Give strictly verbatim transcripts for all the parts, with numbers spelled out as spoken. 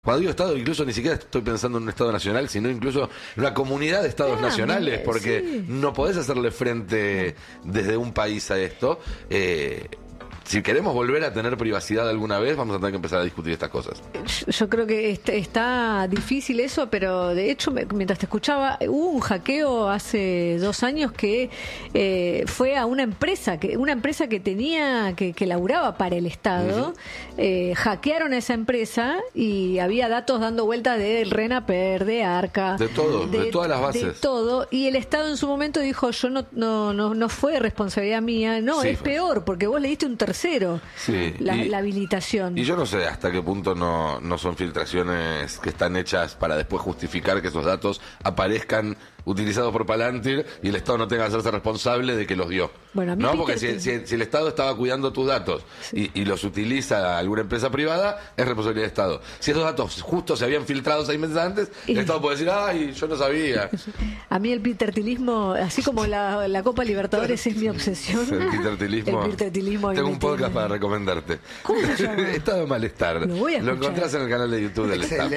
Cuando digo Estado, incluso ni siquiera estoy pensando en un Estado nacional, sino incluso en una comunidad de Estados ah, nacionales, mire, porque sí. no podés hacerle frente desde un país a esto. Eh, Si queremos volver a tener privacidad alguna vez, vamos a tener que empezar a discutir estas cosas. Yo creo que est- está difícil eso, pero de hecho, me- mientras te escuchaba, hubo un hackeo hace dos años que eh, fue a una empresa, que una empresa que tenía, que, que laburaba para el Estado. Uh-huh. eh, hackearon a esa empresa y había datos dando vueltas del RENAPER, de ARCA. De todo, de, de todas las bases. De todo. Y el Estado en su momento dijo, yo no, no, no, no fue responsabilidad mía. No, sí, es fue. peor, porque vos le diste un tercero. Sí, la, y, la habilitación. Y yo no sé hasta qué punto no, no son filtraciones que están hechas para después justificar que esos datos aparezcan utilizados por Palantir y el Estado no tenga que hacerse responsable de que los dio. Bueno, a mí no, Peter porque si, si, si el Estado estaba cuidando tus datos sí. y, y los utiliza alguna empresa privada, es responsabilidad del Estado. Si esos datos justo se habían filtrado seis meses antes, y... el Estado puede decir, ay, yo no sabía. A mí el petertilismo, así como la, la Copa Libertadores es mi obsesión. El petertilismo. El petertilismo Tengo un podcast tiene... para recomendarte. ¿Cómo se llama? Estado de malestar. Lo voy a Lo encontrás en el canal de YouTube del Estado.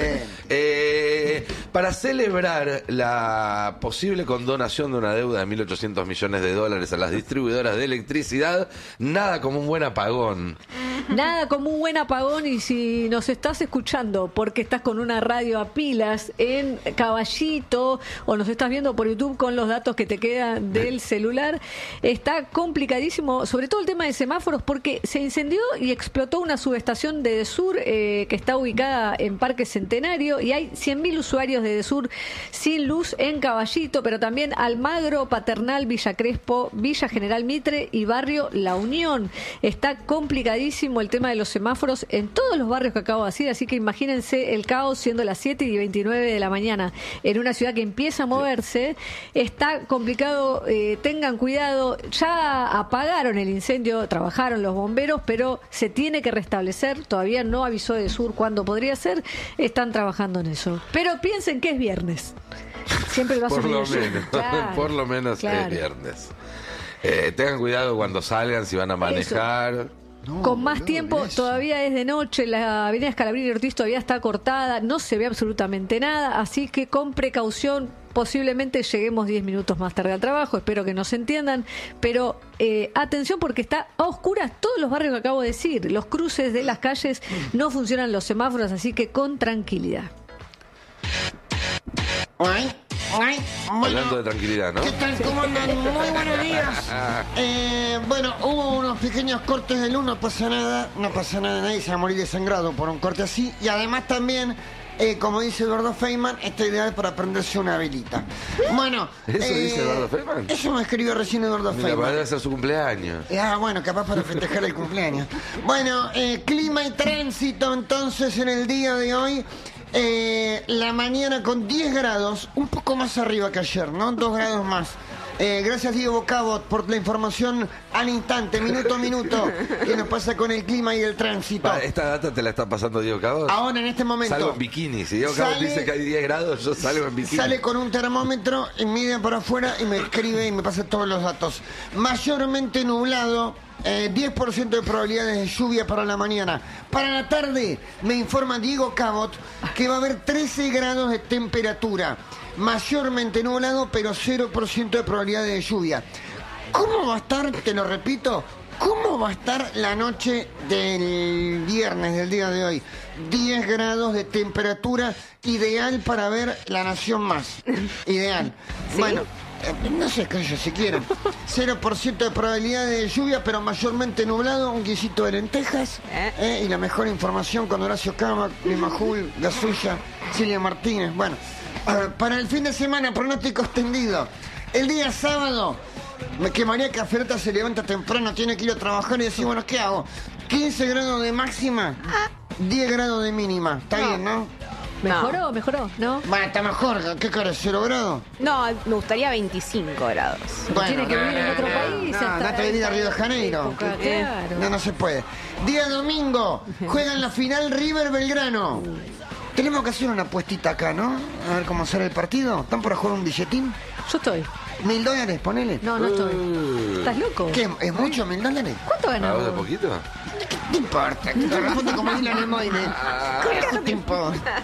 Eh, para celebrar la posible condonación de una deuda de mil ochocientos millones de dólares a las distribuidoras de electricidad, nada como un buen apagón. Nada como un buen apagón, y si nos estás escuchando porque estás con una radio a pilas en Caballito o nos estás viendo por YouTube con los datos que te quedan del celular, está complicadísimo, sobre todo el tema de semáforos, porque se incendió y explotó una subestación de Edesur eh, que está ubicada en Parque Centenario, y hay cien mil usuarios de Edesur sin luz en Caballito, pero también Almagro, Paternal, Villa Crespo, Villa General Mitre y Barrio La Unión. Está complicadísimo el tema de los semáforos en todos los barrios que acabo de decir, así que imagínense el caos siendo las siete y veintinueve de la mañana en una ciudad que empieza a moverse. Está complicado, eh, tengan cuidado. Ya apagaron el incendio, trabajaron los bomberos, pero se tiene que restablecer. Todavía no avisó Edesur cuándo podría ser, están trabajando en eso, pero piensen que es viernes. Siempre el vaso por, lo medio lleno. menos, Claro, por lo menos claro. es viernes. Eh, tengan cuidado cuando salgan, si van a manejar. No, con más tiempo, todavía es de noche, la avenida Scalabrini y Ortiz todavía está cortada, no se ve absolutamente nada, así que con precaución. Posiblemente lleguemos diez minutos más tarde al trabajo, espero que nos entiendan, pero eh, atención, porque está a oscuras todos los barrios que acabo de decir, los cruces de las calles, no funcionan los semáforos, así que con tranquilidad. Ay, ay, bueno, hablando de tranquilidad, ¿no? ¿Qué tal? ¿Cómo andan? Muy buenos días. Eh, bueno, hubo unos pequeños cortes de luz, no pasa nada, no pasa nada, nadie se va a morir desangrado por un corte así. Y además también, eh, como dice Eduardo Feynman, está ideal para prenderse una velita. Bueno, ¿Eso eh, dice Eduardo Feynman? Eso me escribió recién Eduardo Mira, Feynman. para hacer su cumpleaños. Ah, bueno, capaz para festejar el cumpleaños. Bueno, eh, clima y tránsito entonces en el día de hoy. Eh, la mañana con diez grados, un poco más arriba que ayer, ¿no? Dos grados más. Eh, gracias Diego Cabot por la información al instante, minuto a minuto, que nos pasa con el clima y el tránsito. Pa, ¿esta data te la está pasando Diego Cabot? Ahora, en este momento. Salgo en bikini. Si Diego Cabot dice que hay diez grados, yo salgo en bikini. Sale con un termómetro y mide por afuera y me escribe y me pasa todos los datos. Mayormente nublado. Eh, diez por ciento de probabilidades de lluvia para la mañana. Para la tarde, me informa Diego Cabot que va a haber trece grados de temperatura. Mayormente nublado, pero cero por ciento de probabilidades de lluvia. ¿Cómo va a estar? Te lo repito. ¿Cómo va a estar la noche del viernes, del día de hoy? diez grados de temperatura, ideal para ver La Nación Más. Ideal. ¿Sí? Bueno. No sé, qué yo, si quieren. cero por ciento de probabilidad de lluvia, pero mayormente nublado, un guisito de lentejas. Eh, y la mejor información con Horacio Cama, Lima Jul, la suya, Silvia Martínez. Bueno, uh, para el fin de semana, pronóstico extendido. El día sábado, que María Caferata se levanta temprano, tiene que ir a trabajar y decir, bueno, ¿qué hago? quince grados de máxima, diez grados de mínima. ¿Está no. bien, no? ¿Mejoró? No. ¿Mejoró? ¿No? Bueno, está mejor. ¿Qué cara? ¿Cero grados? No, me gustaría veinticinco grados. Bueno, tiene que vivir en otro no, país. No, no, no te venir a Río de Janeiro. Época, claro. No, no se puede. Día domingo, juegan la final River Belgrano. Tenemos que hacer una apuestita acá, ¿no? A ver cómo será el partido. ¿Están para jugar un billetín? Yo estoy. ¿Mil dólares? Ponele. No, no estoy. Uh. ¿Estás loco? ¿Qué? ¿Es mucho mil dólares? ¿Cuánto ¿A ganamos? vos de poquito? ¿Qué te importa? Te responde como Dylan Emoine. ¿Qué te importa?